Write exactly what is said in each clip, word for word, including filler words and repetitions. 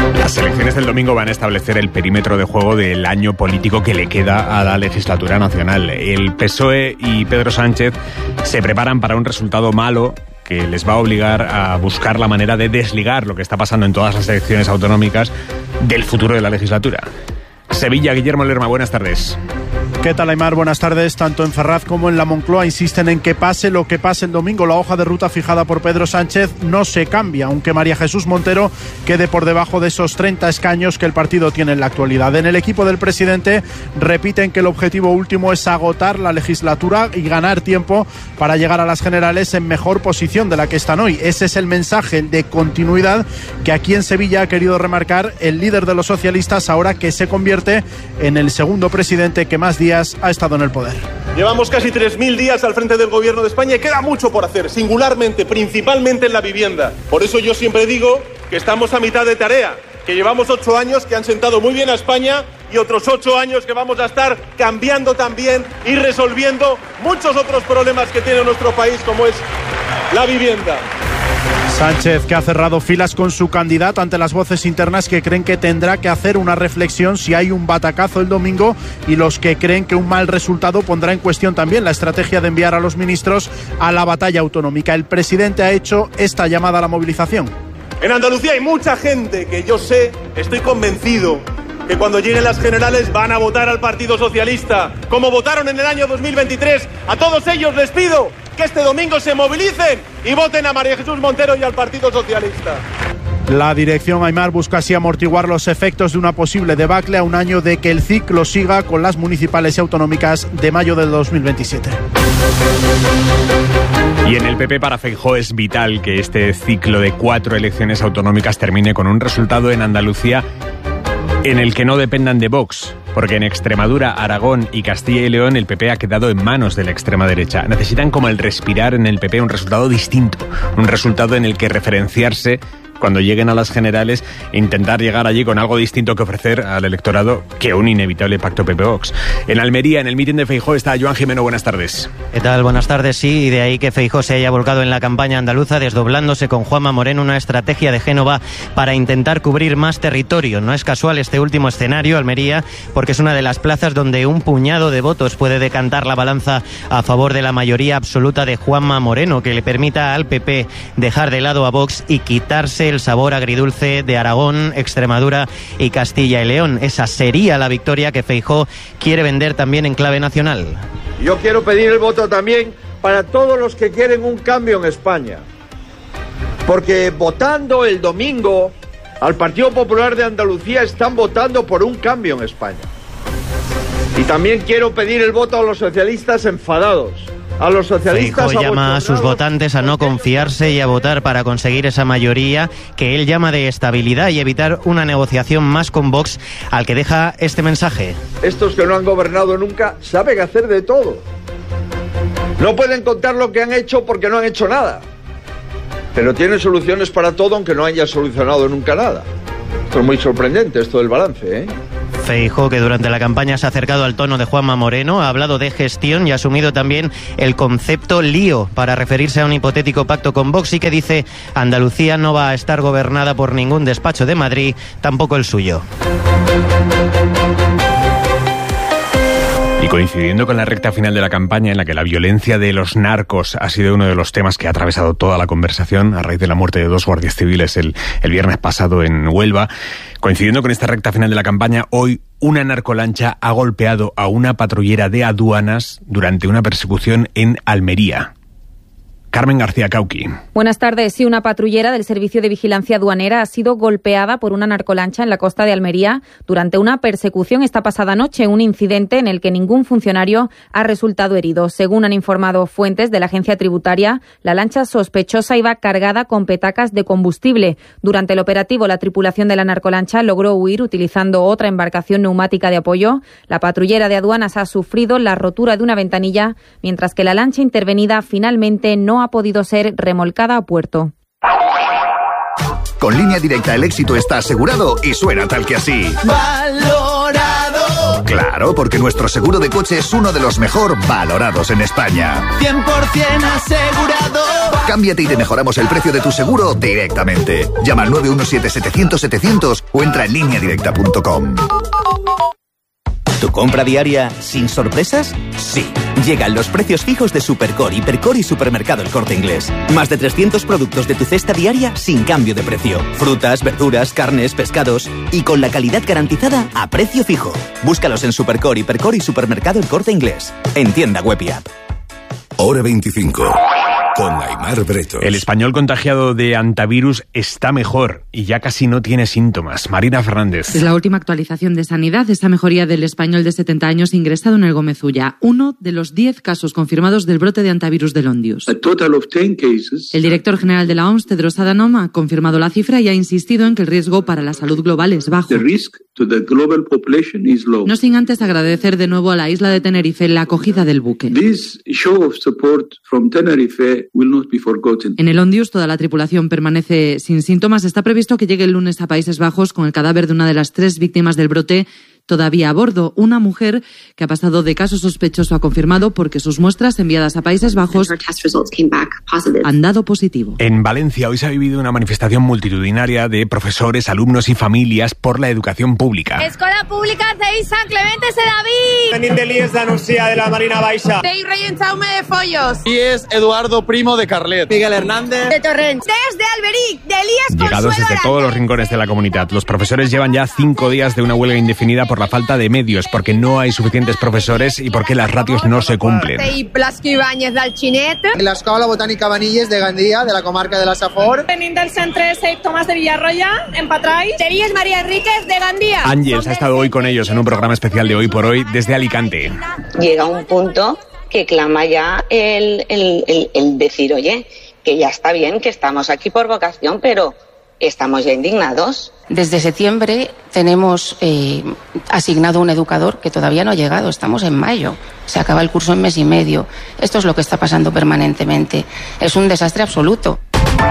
Las elecciones del domingo van a establecer el perímetro de juego del año político que le queda a la legislatura nacional. El P S O E y Pedro Sánchez se preparan para un resultado malo que les va a obligar a buscar la manera de desligar lo que está pasando en todas las elecciones autonómicas del futuro de la legislatura. Sevilla, Guillermo Lerma, buenas tardes. ¿Qué tal, Aimar? Buenas tardes. Tanto en Ferraz como en la Moncloa insisten en que pase lo que pase el domingo. La hoja de ruta fijada por Pedro Sánchez no se cambia, aunque María Jesús Montero quede por debajo de esos treinta escaños que el partido tiene en la actualidad. En el equipo del presidente repiten que el objetivo último es agotar la legislatura y ganar tiempo para llegar a las generales en mejor posición de la que están hoy. Ese es el mensaje, el de continuidad, que aquí en Sevilla ha querido remarcar el líder de los socialistas, ahora que se convierte en el segundo presidente que más días ha estado en el poder. Llevamos casi tres mil días al frente del gobierno de España y queda mucho por hacer, singularmente, principalmente en la vivienda. Por eso yo siempre digo que estamos a mitad de tarea, que llevamos ocho años que han sentado muy bien a España y otros ocho años que vamos a estar cambiando también y resolviendo muchos otros problemas que tiene nuestro país, como es la vivienda. Sánchez, que ha cerrado filas con su candidato ante las voces internas que creen que tendrá que hacer una reflexión si hay un batacazo el domingo, y los que creen que un mal resultado pondrá en cuestión también la estrategia de enviar a los ministros a la batalla autonómica. El presidente ha hecho esta llamada a la movilización. En Andalucía hay mucha gente que yo sé, estoy convencido, que cuando lleguen las generales van a votar al Partido Socialista, como votaron en el año dos mil veintitrés. A todos ellos les pido que este domingo se movilicen y voten a María Jesús Montero y al Partido Socialista. La dirección, Aimar, busca así amortiguar los efectos de una posible debacle a un año de que el ciclo siga con las municipales y autonómicas de mayo del dos mil veintisiete. Y en el P P, para Feijóo es vital que este ciclo de cuatro elecciones autonómicas termine con un resultado en Andalucía en el que no dependan de Vox, porque en Extremadura, Aragón y Castilla y León el P P ha quedado en manos de la extrema derecha. Necesitan, como el respirar en el P P, un resultado distinto, un resultado en el que referenciarse cuando lleguen a las generales e intentar llegar allí con algo distinto que ofrecer al electorado que un inevitable pacto P P-Vox. En Almería, en el mitin de Feijóo, está Joan Jimeno. Buenas tardes. ¿Qué tal? Buenas tardes. Sí, y de ahí que Feijóo se haya volcado en la campaña andaluza, desdoblándose con Juanma Moreno, una estrategia de Génova para intentar cubrir más territorio. No es casual este último escenario, Almería, porque es una de las plazas donde un puñado de votos puede decantar la balanza a favor de la mayoría absoluta de Juanma Moreno, que le permita al P P dejar de lado a Vox y quitarse el sabor agridulce de Aragón, Extremadura y Castilla y León. Esa sería la victoria que Feijóo quiere vender también en clave nacional. Yo quiero pedir el voto también para todos los que quieren un cambio en España, porque votando el domingo al Partido Popular de Andalucía están votando por un cambio en España. Y también quiero pedir el voto a los socialistas enfadados. A los socialistas Feijóo llama a sus votantes a no confiarse y a votar para conseguir esa mayoría que él llama de estabilidad y evitar una negociación más con Vox, al que deja este mensaje. Estos que no han gobernado nunca saben hacer de todo. No pueden contar lo que han hecho porque no han hecho nada. Pero tienen soluciones para todo aunque no hayan solucionado nunca nada. Esto es muy sorprendente, esto del balance, ¿eh? Feijóo, que durante la campaña se ha acercado al tono de Juanma Moreno, ha hablado de gestión y ha asumido también el concepto lío para referirse a un hipotético pacto con Vox, y que dice: Andalucía no va a estar gobernada por ningún despacho de Madrid, tampoco el suyo. Y coincidiendo con la recta final de la campaña, en la que la violencia de los narcos ha sido uno de los temas que ha atravesado toda la conversación a raíz de la muerte de dos guardias civiles el, el viernes pasado en Huelva, coincidiendo con esta recta final de la campaña, hoy una narcolancha ha golpeado a una patrullera de aduanas durante una persecución en Almería. Carmen García Cauqui. Buenas tardes. Sí, una patrullera del Servicio de Vigilancia Aduanera ha sido golpeada por una narcolancha en la costa de Almería durante una persecución esta pasada noche, un incidente en el que ningún funcionario ha resultado herido. Según han informado fuentes de la agencia tributaria, la lancha sospechosa iba cargada con petacas de combustible. Durante el operativo, la tripulación de la narcolancha logró huir utilizando otra embarcación neumática de apoyo. La patrullera de aduanas ha sufrido la rotura de una ventanilla, mientras que la lancha intervenida finalmente no ha podido ser remolcada a puerto. Con Línea Directa el éxito está asegurado y suena tal que así. Valorado. seguro? Claro, porque nuestro seguro de coche es uno de los mejor valorados en España. cien por ciento asegurado. Cámbiate y te mejoramos el precio de tu seguro directamente. Llama al nueve uno siete, setecientos, setecientos o entra en línea directa punto com. ¿Tu compra diaria sin sorpresas? Sí. Llegan los precios fijos de Supercore, Hipercore y Supermercado El Corte Inglés. Más de trescientos productos de tu cesta diaria sin cambio de precio. Frutas, verduras, carnes, pescados y con la calidad garantizada a precio fijo. Búscalos en Supercore, Hipercore y Supermercado El Corte Inglés. En tienda web y app. Hora veinticinco. Con Aimar Bretos. El español contagiado de antivirus está mejor y ya casi no tiene síntomas. Marina Fernández. Es la última actualización de Sanidad, esa mejoría del español de setenta años ingresado en el Gómez Ulla, uno de los diez casos confirmados del brote de antivirus del Ondius. El director general de la O M S, Tedros Adhanom, ha confirmado la cifra y ha insistido en que el riesgo para la salud global es bajo. No sin antes agradecer de nuevo a la isla de Tenerife la acogida del buque. En el Ondius toda la tripulación permanece sin síntomas. Está previsto que llegue el lunes a Países Bajos con el cadáver de una de las tres víctimas del brote todavía a bordo. Una mujer que ha pasado de caso sospechoso a confirmado porque sus muestras enviadas a Países Bajos han dado positivo. En Valencia hoy se ha vivido una manifestación multitudinaria de profesores, alumnos y familias por la educación pública. Escola Pública de San Clemente de David. Venim de l'I E S de Nucia de la Marina Baixa. De Rey Jaume de Follos. I E S Eduardo Primo de Carlet. Miguel Hernández. De Torrent. Desde Alberic. De Elías Llegados desde todos los rincones de la comunidad. Los profesores llevan ya cinco días de una huelga indefinida por la falta de medios, porque no hay suficientes profesores y porque las ratios no se cumplen. I Blasco Ibáñez del Xinet. L'Escola Botànica Vanilles de Gandia, de la comarca de la Safor. Venim del centre Saint Tomàs de Villarroya, en Patrais. De Vies María Enríquez de Gandia. Ángels ha estado hoy con ellos en un programa especial de Hoy por Hoy desde Alicante. Llega un punto que clama ya el, el, el, el decir, oye, que ya está bien, que estamos aquí por vocación, pero estamos ya indignados. Desde septiembre tenemos eh, asignado un educador que todavía no ha llegado, estamos en mayo, se acaba el curso en mes y medio. Esto es lo que está pasando permanentemente, es un desastre absoluto.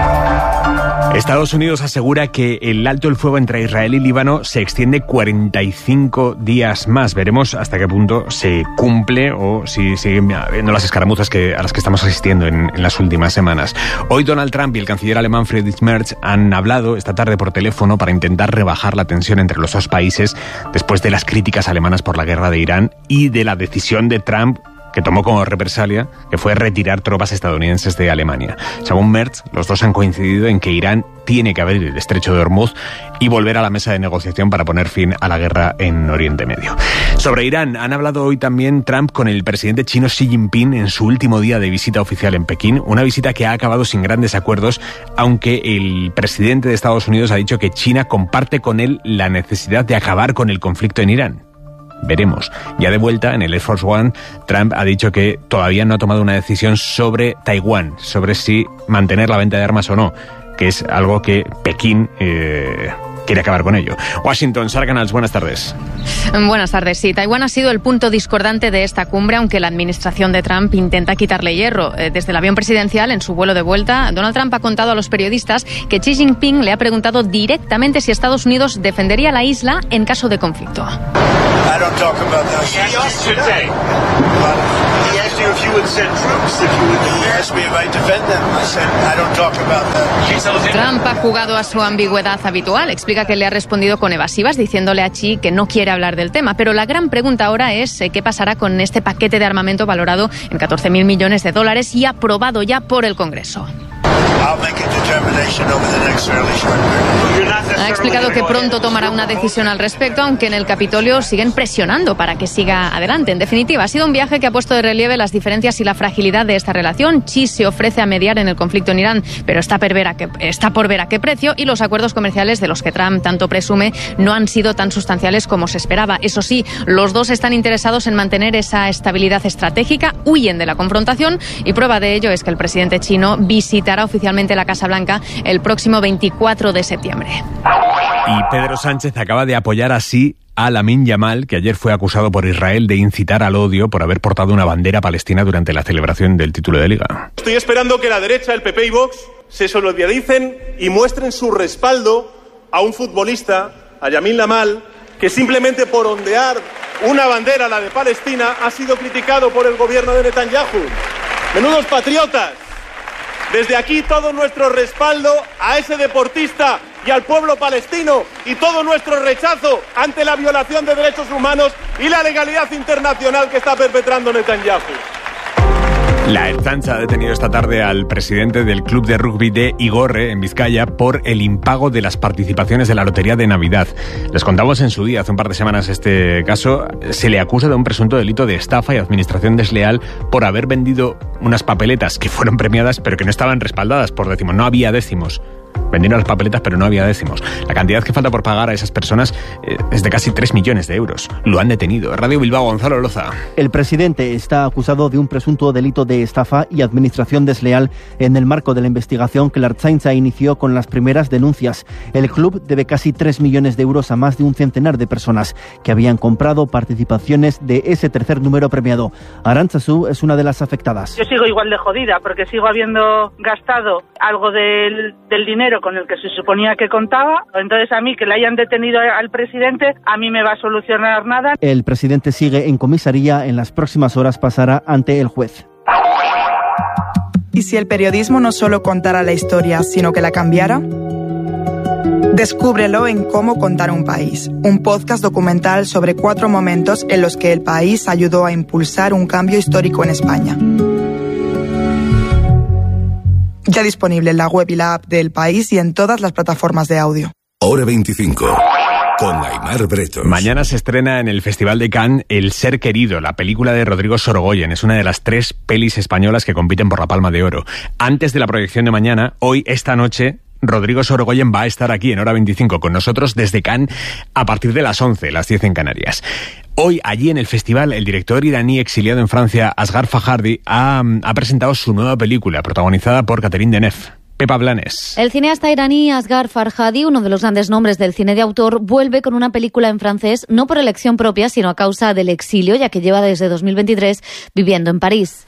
Estados Unidos asegura que el alto el fuego entre Israel y Líbano se extiende cuarenta y cinco días más. Veremos hasta qué punto se cumple o si siguen habiendo las escaramuzas que, a las que estamos asistiendo en, en las últimas semanas. Hoy Donald Trump y el canciller alemán Friedrich Merz han hablado esta tarde por teléfono para intentar rebajar la tensión entre los dos países después de las críticas alemanas por la guerra de Irán y de la decisión de Trump que tomó como represalia, que fue retirar tropas estadounidenses de Alemania. Según Merz, los dos han coincidido en que Irán tiene que abrir el estrecho de Hormuz y volver a la mesa de negociación para poner fin a la guerra en Oriente Medio. Sobre Irán, han hablado hoy también Trump con el presidente chino Xi Jinping en su último día de visita oficial en Pekín, una visita que ha acabado sin grandes acuerdos, aunque el presidente de Estados Unidos ha dicho que China comparte con él la necesidad de acabar con el conflicto en Irán. Veremos. Ya de vuelta en el Air Force One, Trump ha dicho que todavía no ha tomado una decisión sobre Taiwán, sobre si mantener la venta de armas o no, que es algo que Pekín eh, quiere acabar con ello. Washington, Sara Canals, buenas tardes. Buenas tardes. Sí, Taiwán ha sido el punto discordante de esta cumbre, aunque la administración de Trump intenta quitarle hierro. Desde el avión presidencial, en su vuelo de vuelta, Donald Trump ha contado a los periodistas que Xi Jinping le ha preguntado directamente si Estados Unidos defendería la isla en caso de conflicto. I don't talk about that. Yesterday, he asked you if you would send troops, if you would. He asked me if I defend them. I said I don't talk about that. Trump ha jugado a su ambigüedad habitual. Explica que le ha respondido con evasivas, diciéndole a Xi que no quiere hablar del tema. Pero la gran pregunta ahora es eh, qué pasará con este paquete de armamento valorado en catorce mil millones de dólares y aprobado ya por el Congreso. Ha explicado que pronto tomará una decisión al respecto, aunque en el Capitolio siguen presionando para que siga adelante. En definitiva, ha sido un viaje que ha puesto de relieve las diferencias y la fragilidad de esta relación. Xi se ofrece a mediar en el conflicto en Irán, pero está por ver a qué, está por ver a qué precio, y los acuerdos comerciales de los que Trump tanto presume no han sido tan sustanciales como se esperaba. Eso sí, los dos están interesados en mantener esa estabilidad estratégica, huyen de la confrontación, y prueba de ello es que el presidente chino visitará oficialmente la Casa Blanca el próximo veinticuatro de septiembre. Y Pedro Sánchez acaba de apoyar así a Lamine Yamal, que ayer fue acusado por Israel de incitar al odio por haber portado una bandera palestina durante la celebración del título de Liga. Estoy esperando que la derecha, el P P y Vox, se solidaricen y muestren su respaldo a un futbolista, a Lamine Yamal, que simplemente por ondear una bandera, la de Palestina, ha sido criticado por el gobierno de Netanyahu. Menudos patriotas. Desde aquí todo nuestro respaldo a ese deportista y al pueblo palestino y todo nuestro rechazo ante la violación de derechos humanos y la legalidad internacional que está perpetrando Netanyahu. La Ertzaintza ha detenido esta tarde al presidente del club de rugby de Igorre, en Vizcaya, por el impago de las participaciones de la Lotería de Navidad. Les contamos en su día, hace un par de semanas, este caso. Se le acusa de un presunto delito de estafa y administración desleal por haber vendido unas papeletas que fueron premiadas pero que no estaban respaldadas por décimos. No había décimos. Vendieron las papeletas pero no había décimos. La cantidad que falta por pagar a esas personas eh, es de casi tres millones de euros. Lo han detenido. Radio Bilbao, Gonzalo Loza. El presidente está acusado de un presunto delito de estafa y administración desleal en el marco de la investigación que la Ertzaintza inició con las primeras denuncias. El club debe casi tres millones de euros a más de un centenar de personas que habían comprado participaciones de ese tercer número premiado. Arantzazu es una de las afectadas. Yo sigo igual de jodida porque sigo habiendo gastado algo del, del dinero con el que se suponía que contaba. Entonces, a mí que le hayan detenido al presidente, a mí me va a solucionar nada. El presidente sigue en comisaría. En las próximas horas pasará ante el juez. ¿Y si el periodismo no solo contara la historia, sino que la cambiara? Descúbrelo en Cómo contar un país, un podcast documental sobre cuatro momentos en los que el país ayudó a impulsar un cambio histórico en España. Ya disponible en la web y la app del País y en todas las plataformas de audio. Hora veinticinco, con Aimar Bretos. Mañana se estrena en el Festival de Cannes El ser querido, la película de Rodrigo Sorogoyen. Es una de las tres pelis españolas que compiten por la Palma de Oro. Antes de la proyección de mañana, hoy, esta noche, Rodrigo Sorogoyen va a estar aquí en Hora veinticinco con nosotros desde Cannes a partir de las once, las diez en Canarias. Hoy, allí en el festival, el director iraní exiliado en Francia, Asghar Farhadi, ha, ha presentado su nueva película, protagonizada por Catherine Deneuve. Pepa Blanes. El cineasta iraní Asghar Farhadi, uno de los grandes nombres del cine de autor, vuelve con una película en francés, no por elección propia, sino a causa del exilio, ya que lleva desde dos mil veintitrés viviendo en París.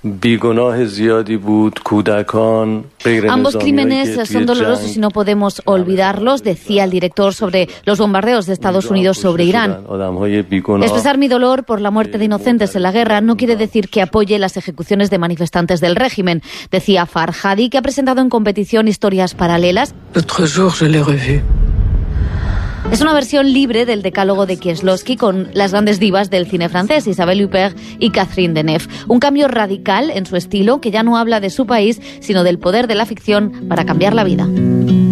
Ambos crímenes son dolorosos y no podemos olvidarlos, decía el director sobre los bombardeos de Estados Unidos sobre Irán. Expresar mi dolor por la muerte de inocentes en la guerra no quiere decir que apoye las ejecuciones de manifestantes del régimen, decía Farhadi, que ha presentado en competición historias paralelas. Es una versión libre del decálogo de Kieslowski con las grandes divas del cine francés, Isabelle Huppert y Catherine Deneuve. Un cambio radical en su estilo que ya no habla de su país, sino del poder de la ficción para cambiar la vida.